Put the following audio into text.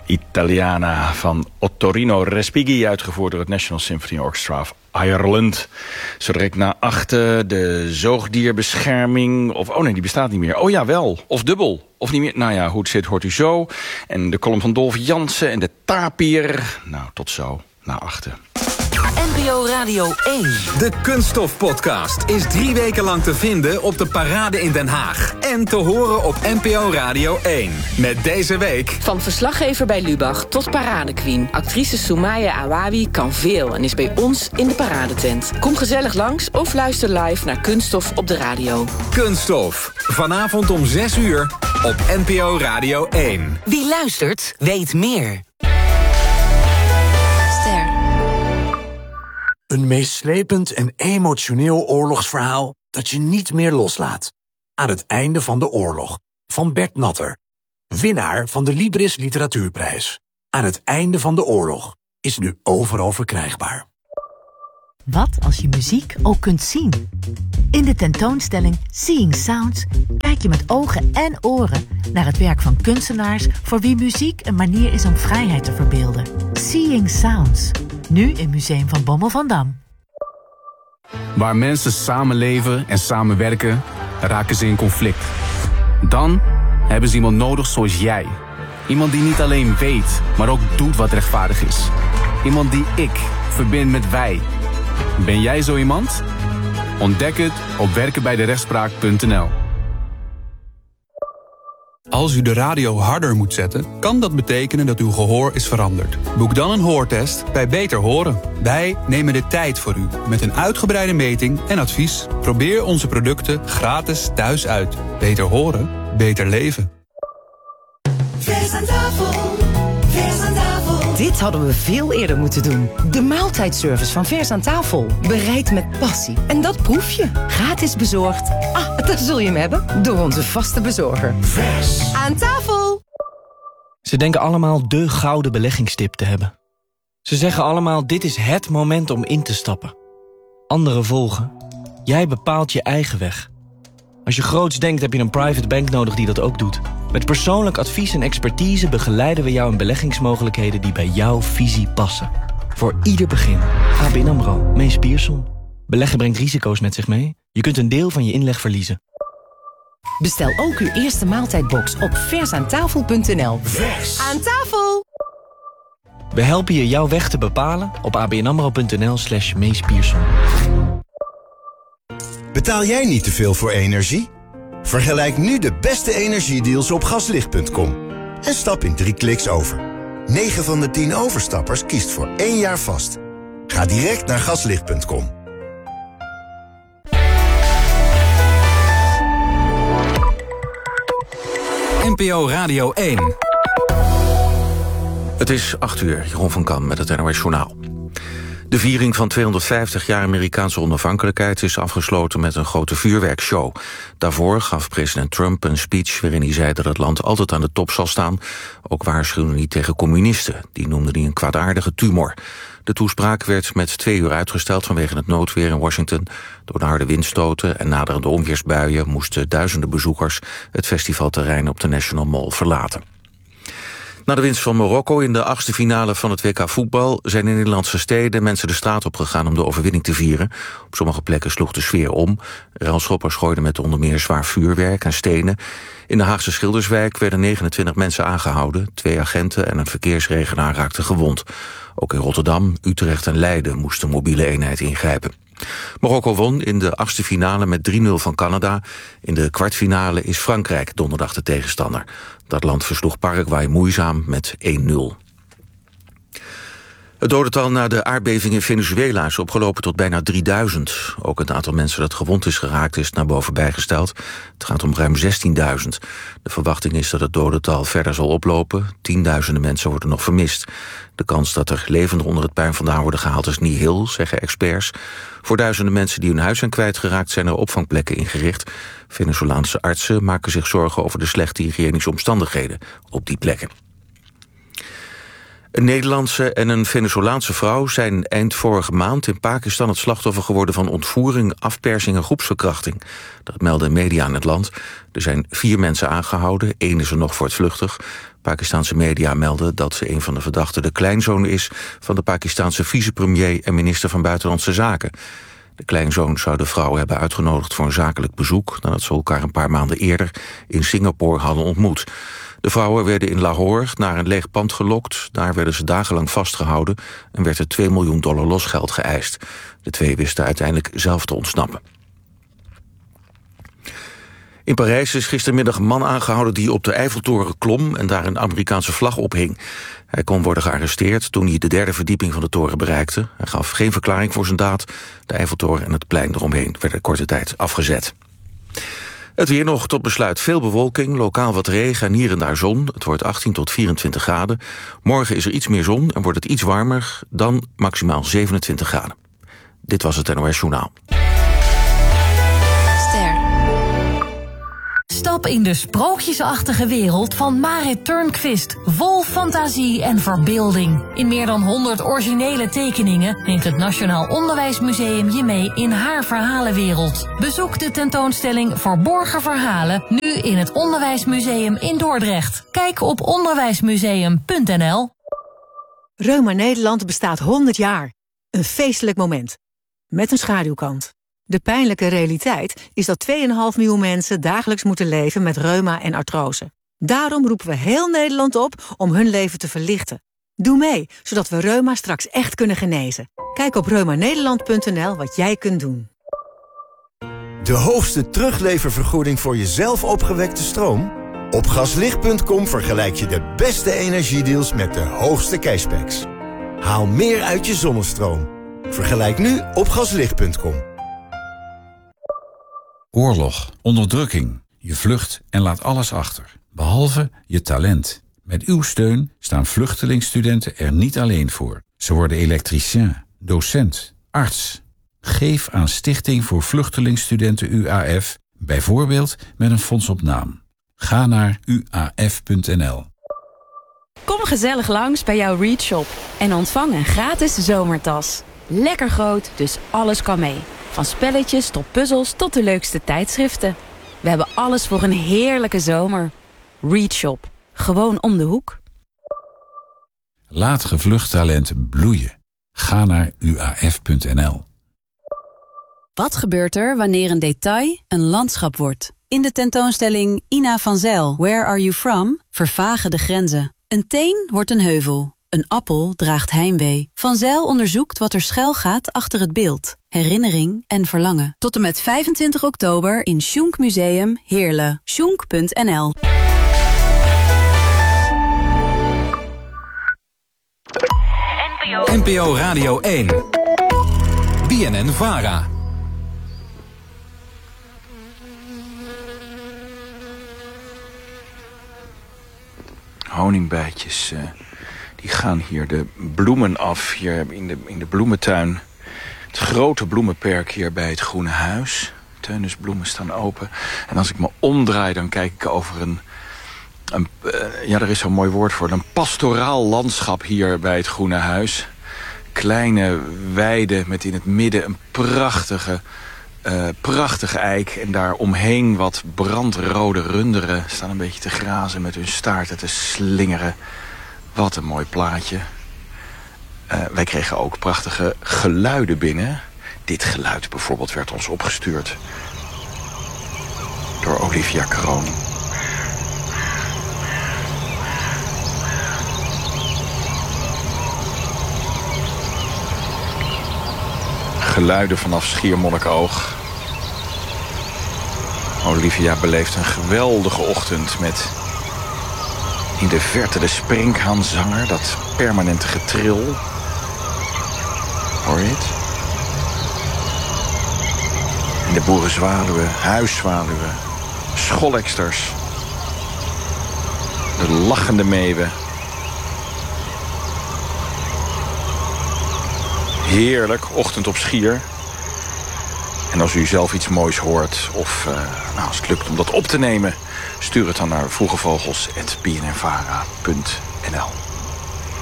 Italiana van Ottorino Respighi, uitgevoerd door het National Symphony Orchestra of Ireland. Zo direct na 8 de zoogdierbescherming. Oh nee, die bestaat niet meer. Oh ja, wel. Of dubbel. Of niet meer. Nou ja, hoe het zit hoort u zo. En de column van Dolf Jansen en de tapier. Nou, tot zo. Na 8. NPO Radio 1. De Kunststof-podcast is 3 weken lang te vinden op de Parade in Den Haag. En te horen op NPO Radio 1. Met deze week... Van verslaggever bij Lubach tot paradequeen. Actrice Soumaya Awawi kan veel en is bij ons in de paradetent. Kom gezellig langs of luister live naar Kunststof op de radio. Kunststof. Vanavond om 6 uur op NPO Radio 1. Wie luistert, weet meer. Een meeslepend en emotioneel oorlogsverhaal dat je niet meer loslaat. Aan het einde van de oorlog. Van Bert Natter. Winnaar van de Libris Literatuurprijs. Aan het einde van de oorlog. Is nu overal verkrijgbaar. Wat als je muziek ook kunt zien? In de tentoonstelling Seeing Sounds kijk je met ogen en oren naar het werk van kunstenaars voor wie muziek een manier is om vrijheid te verbeelden. Seeing Sounds. Nu in Museum van Bommel van Dam. Waar mensen samenleven en samenwerken, raken ze in conflict. Dan hebben ze iemand nodig zoals jij. Iemand die niet alleen weet, maar ook doet wat rechtvaardig is. Iemand die ik verbind met wij. Ben jij zo iemand? Ontdek het op werkenbijderechtspraak.nl. Als u de radio harder moet zetten, kan dat betekenen dat uw gehoor is veranderd. Boek dan een hoortest bij Beter Horen. Wij nemen de tijd voor u met een uitgebreide meting en advies. Probeer onze producten gratis thuis uit. Beter horen, beter leven. Vers aan tafel, vers aan tafel. Dit hadden we veel eerder moeten doen. De maaltijdservice van Vers aan tafel. Bereid met passie. En dat proef je. Gratis bezorgd. Daar zul je hem hebben. Door onze vaste bezorger. Vers aan tafel. Ze denken allemaal de gouden beleggingstip te hebben. Ze zeggen allemaal, dit is het moment om in te stappen. Anderen volgen. Jij bepaalt je eigen weg. Als je groots denkt, heb je een private bank nodig die dat ook doet. Met persoonlijk advies en expertise begeleiden we jou in beleggingsmogelijkheden die bij jouw visie passen. Voor ieder begin. ABN AMRO, Mees Pierson. Beleggen brengt risico's met zich mee. Je kunt een deel van je inleg verliezen. Bestel ook uw eerste maaltijdbox op versaantafel.nl. Vers aan tafel! We helpen je jouw weg te bepalen op abnamro.nl/Mees Pierson. Betaal jij niet te veel voor energie? Vergelijk nu de beste energiedeals op gaslicht.com. En stap in 3 kliks over. 9 van de 10 overstappers kiest voor 1 jaar vast. Ga direct naar gaslicht.com. NPO Radio 1. Het is 8 uur, Jeroen van Kam met het NOS Journaal. De viering van 250 jaar Amerikaanse onafhankelijkheid is afgesloten met een grote vuurwerkshow. Daarvoor gaf president Trump een speech waarin hij zei dat het land altijd aan de top zal staan. Ook waarschuwde hij tegen communisten. Die noemde hij een kwaadaardige tumor. De toespraak werd met 2 uur uitgesteld vanwege het noodweer in Washington. Door de harde windstoten en naderende onweersbuien moesten duizenden bezoekers het festivalterrein op de National Mall verlaten. Na de winst van Marokko in de 8e finale van het WK voetbal zijn in Nederlandse steden mensen de straat op gegaan om de overwinning te vieren. Op sommige plekken sloeg de sfeer om. Ruilschoppers gooiden met onder meer zwaar vuurwerk en stenen. In de Haagse Schilderswijk werden 29 mensen aangehouden. 2 agenten en een verkeersregenaar raakten gewond. Ook in Rotterdam, Utrecht en Leiden moest een mobiele eenheid ingrijpen. Marokko won in de 8e finale met 3-0 van Canada. In de kwartfinale is Frankrijk donderdag de tegenstander. Dat land versloeg Paraguay moeizaam met 1-0. Het dodental na de aardbeving in Venezuela is opgelopen tot bijna 3000. Ook het aantal mensen dat gewond is geraakt is naar boven bijgesteld. Het gaat om ruim 16.000. De verwachting is dat het dodental verder zal oplopen. Tienduizenden mensen worden nog vermist. De kans dat er levenden onder het puin vandaan worden gehaald is niet heel, zeggen experts. Voor duizenden mensen die hun huis zijn kwijtgeraakt zijn er opvangplekken ingericht. Venezolaanse artsen maken zich zorgen over de slechte hygiënische omstandigheden op die plekken. Een Nederlandse en een Venezolaanse vrouw zijn eind vorige maand in Pakistan het slachtoffer geworden van ontvoering, afpersing en groepsverkrachting. Dat melden media in het land. Er zijn 4 mensen aangehouden, 1 is er nog voortvluchtig. Pakistanse media melden dat een van de verdachten de kleinzoon is van de Pakistanse vicepremier en minister van Buitenlandse Zaken. De kleinzoon zou de vrouw hebben uitgenodigd voor een zakelijk bezoek, nadat ze elkaar een paar maanden eerder in Singapore hadden ontmoet. De vrouwen werden in Lahore naar een leeg pand gelokt. Daar werden ze dagenlang vastgehouden en werd er $2 miljoen losgeld geëist. De 2 wisten uiteindelijk zelf te ontsnappen. In Parijs is gistermiddag een man aangehouden die op de Eiffeltoren klom en daar een Amerikaanse vlag ophing. Hij kon worden gearresteerd toen hij de 3e verdieping van de toren bereikte. Hij gaf geen verklaring voor zijn daad. De Eiffeltoren en het plein eromheen werden korte tijd afgezet. Het weer nog tot besluit veel bewolking, lokaal wat regen en hier en daar zon. Het wordt 18 tot 24 graden. Morgen is er iets meer zon en wordt het iets warmer, dan maximaal 27 graden. Dit was het NOS Journaal. Stap in de sprookjesachtige wereld van Marit Turnquist. Vol fantasie en verbeelding. In meer dan 100 originele tekeningen neemt het Nationaal Onderwijsmuseum je mee in haar verhalenwereld. Bezoek de tentoonstelling Verborgen Verhalen nu in het Onderwijsmuseum in Dordrecht. Kijk op onderwijsmuseum.nl. Reuma Nederland bestaat 100 jaar. Een feestelijk moment. Met een schaduwkant. De pijnlijke realiteit is dat 2,5 miljoen mensen dagelijks moeten leven met reuma en artrose. Daarom roepen we heel Nederland op om hun leven te verlichten. Doe mee, zodat we reuma straks echt kunnen genezen. Kijk op reumanederland.nl wat jij kunt doen. De hoogste terugleververgoeding voor jezelf opgewekte stroom? Op gaslicht.com vergelijk je de beste energiedeals met de hoogste cashbacks. Haal meer uit je zonnestroom. Vergelijk nu op gaslicht.com. Oorlog, onderdrukking. Je vlucht en laat alles achter. Behalve je talent. Met uw steun staan vluchtelingenstudenten er niet alleen voor. Ze worden elektricien, docent, arts. Geef aan Stichting voor Vluchtelingenstudenten UAF, bijvoorbeeld met een fonds op naam. Ga naar uaf.nl. Kom gezellig langs bij jouw Read Shop en ontvang een gratis zomertas. Lekker groot, dus alles kan mee. Van spelletjes tot puzzels tot de leukste tijdschriften. We hebben alles voor een heerlijke zomer. Read Shop. Gewoon om de hoek. Laat gevlucht talent bloeien. Ga naar uaf.nl. Wat gebeurt er wanneer een detail een landschap wordt? In de tentoonstelling Ina van Zijl, Where Are You From? Vervagen de grenzen. Een teen wordt een heuvel. Een appel draagt heimwee. Van Zijl onderzoekt wat er schuil gaat achter het beeld. Herinnering en verlangen. Tot en met 25 oktober in Schunk Museum Heerlen. Schunk.nl. NPO Radio 1. BNN-VARA. Honingbijtjes, die gaan hier de bloemen af. Hier in de bloementuin. Het grote bloemenperk hier bij het Groene Huis. Teunisbloemen staan open. En als ik me omdraai, dan kijk ik over ja, er is zo'n mooi woord voor. Een pastoraal landschap hier bij het Groene Huis. Kleine weide met in het midden een prachtige eik. En daar omheen wat brandrode runderen staan een beetje te grazen met hun staarten te slingeren. Wat een mooi plaatje. Wij kregen ook prachtige geluiden binnen. Dit geluid bijvoorbeeld werd ons opgestuurd door Olivia Kroon. Geluiden vanaf Schiermonnikoog. Olivia beleeft een geweldige ochtend met in de verte de sprinkhaanzanger, dat permanente getril. Hoor je het? En de boerenzwaluwen, huiszwaluwen, scholeksters, de lachende meeuwen. Heerlijk, ochtend op Schier. En als u zelf iets moois hoort of als het lukt om dat op te nemen, stuur het dan naar vroegevogels@bnnvara.nl.